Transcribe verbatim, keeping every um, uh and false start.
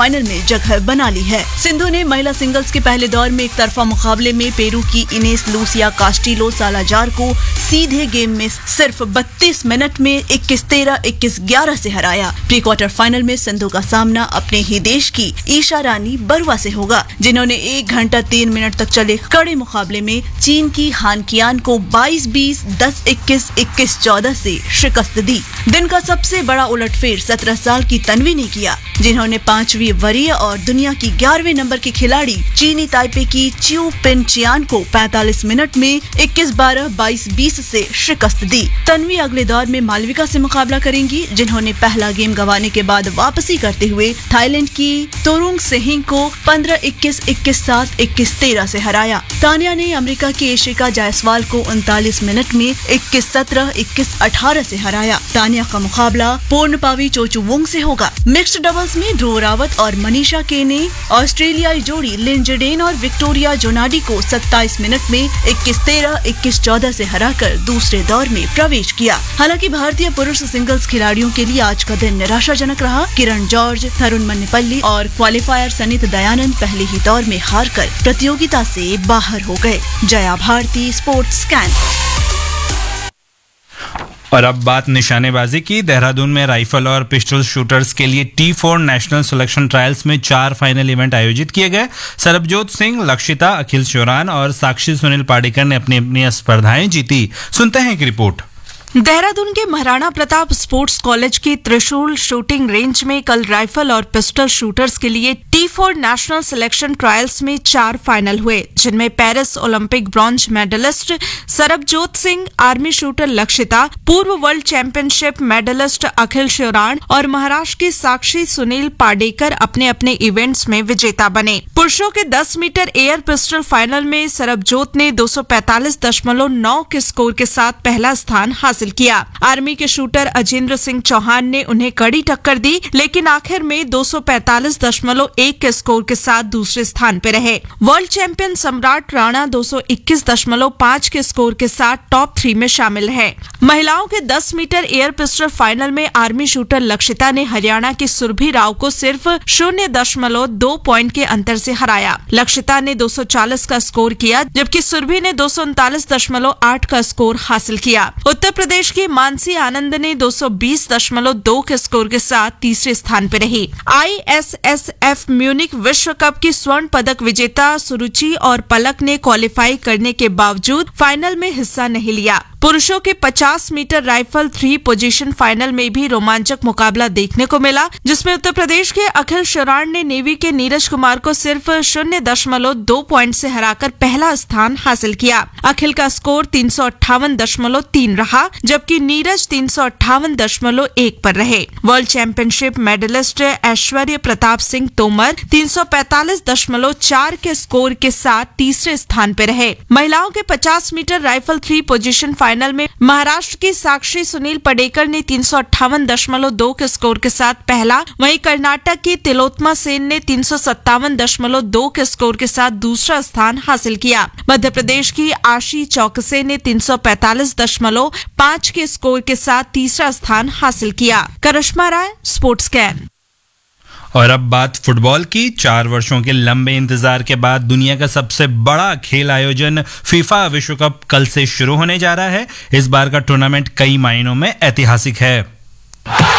Final में जगह बना ली है। सिंधु ने महिला सिंगल्स के पहले दौर में एक तरफा मुकाबले में पेरू की इनेस लूसिया कास्टिलो सालाजार को सीधे गेम में सिर्फ बत्तीस मिनट में इक्कीस तेरह इक्कीस ग्यारह से हराया। प्री क्वार्टर फाइनल में सिंधु का सामना अपने ही देश की ईशा रानी बरुआ से होगा, जिन्होंने एक घंटा तीन मिनट तक चले कड़े मुकाबले में चीन की हान कियान को बाईस बीस, दस इक्कीस, इक्कीस चौदह से शिकस्त दी। दिन का सबसे बड़ा उलटफेर सत्रह साल की तन्वी ने किया, जिन्होंने पांचवी वरीय और दुनिया की ग्यारहवें नंबर की खिलाड़ी चीनी ताइपे की चिऊ पिन चियान को पैंतालीस मिनट में इक्कीस बारह, बाईस बीस से शिकस्त दी। तन्वी अगले दौर में मालविका से मुकाबला करेंगी, जिन्होंने पहला गेम गंवाने के बाद वापसी करते हुए थाईलैंड की तोरुंग सेहिंग को पंद्रह इक्कीस, इक्कीस सात, इक्कीस तेरह से हराया। तानिया ने अमेरिका की एशिका जायसवाल को उनतालीस मिनट में इक्कीस सत्रह, इक्कीस अठारह से हराया। तानिया का मुकाबला पूर्णपावी चोचुवोंग से होगा। मिक्स्ड डबल्स में ध्रुव रावत और मनीषा के ने ऑस्ट्रेलियाई जोड़ी लिन जडेन और विक्टोरिया जोनाडी को सत्ताईस मिनट में इक्कीस तेरह, इक्कीस चौदह से हराकर दूसरे दौर में प्रवेश किया। हालांकि भारतीय पुरुष सिंगल्स खिलाड़ियों के लिए आज का दिन निराशाजनक रहा। किरण जॉर्ज, तरुण मन्नेपल्ली और क्वालिफायर सनित दयानंद पहले ही दौर में हारकर प्रतियोगिता से बाहर हो गए। Jaya Bharti, sports scan. और अब बात निशानेबाजी की। देहरादून में राइफल और पिस्टल शूटर्स के लिए T four national selection trials में चार फाइनल इवेंट आयोजित किए गए। सरबजोत सिंह, लक्षिता, अखिल श्योरान और साक्षी सुनील पाडेकर ने अपनी अपनी स्पर्धाएं जीती। सुनते हैं एक रिपोर्ट। देहरादून के महाराणा प्रताप स्पोर्ट्स कॉलेज की त्रिशूल शूटिंग रेंज में कल राइफल और पिस्टल शूटर्स के लिए T four national selection trials में चार फाइनल हुए, जिनमें Paris Olympic bronze medallist Sarabjot Singh, army shooter Lakshita, पूर्व वर्ल्ड चैंपियनशिप मेडलिस्ट अखिल श्योरान और महाराष्ट्र की साक्षी सुनील पाडेकर अपने अपने इवेंट्स में विजेता बने। पुरुषों के दस मीटर एयर पिस्टल फाइनल में सरबजोत ने दो सौ पैंतालीस दशमलव नौ के स्कोर के साथ पहला स्थान हासिल किया। आर्मी के शूटर अजेंद्र सिंह चौहान ने उन्हें कड़ी टक्कर दी, लेकिन आखिर में दो सौ पैंतालीस दशमलव एक के स्कोर के साथ दूसरे स्थान पर रहे। वर्ल्ड चैंपियन सम्राट राणा दो सौ इक्कीस दशमलव पाँच के स्कोर के साथ टॉप थ्री में शामिल है। महिलाओं के दस मीटर एयर पिस्टल फाइनल में आर्मी शूटर लक्षिता ने हरियाणा की सुरभि राव को सिर्फ शून्य दशमलव दो पॉइंट के अंतर से हराया। लक्षिता ने दो सौ चालीस का स्कोर किया, जबकि सुरभि ने दो सौ उनतालीस दशमलव आठ का स्कोर हासिल किया। उत्तर प्रदेश की मानसी आनंद ने दो सौ बीस दशमलव दो के स्कोर के साथ तीसरे स्थान पर रही। I S S F Munich विश्व कप की स्वर्ण पदक विजेता सुरुचि और पलक ने क्वालिफाई करने के बावजूद फाइनल में हिस्सा नहीं लिया। पुरुषों के पचास metre rifle three position final में भी रोमांचक मुकाबला देखने को मिला, जिसमें उत्तर प्रदेश के अखिल श्योरान ने नेवी के नीरज कुमार को सिर्फ शून्य दशमलव दो पॉइंट से हराकर पहला स्थान हासिल किया। अखिल का स्कोर तीन सौ अट्ठावन दशमलव तीन रहा, जबकि नीरज तीन सौ अट्ठावन दशमलव एक पर रहे। वर्ल्ड चैंपियनशिप मेडलिस्ट ऐश्वर्य प्रताप सिंह तोमर तीन सौ पैंतालीस दशमलव चार के स्कोर के साथ तीसरे स्थान पर रहे। महिलाओं के पचास metre rifle three position final में महाराष्ट्र की साक्षी सुनील पाडेकर ने तीन सौ अट्ठावन दशमलव दो के स्कोर के साथ पहला, वहीं कर्नाटक की तिलोत्मा सेन ने तीन सौ सत्तावन दशमलव दो के स्कोर के साथ दूसरा स्थान हासिल किया। मध्य प्रदेश की आशी चौकसे ने तीन सौ पैंतालीस दशमलव पाँच के स्कोर के साथ तीसरा स्थान हासिल किया। करिश्मा राय, स्पोर्ट्स स्कैन। और अब बात फुटबॉल की। चार वर्षों के लंबे इंतजार के बाद दुनिया का सबसे बड़ा खेल आयोजन फीफा विश्व कप कल से शुरू होने जा रहा है। इस बार का टूर्नामेंट कई मायनों में ऐतिहासिक है।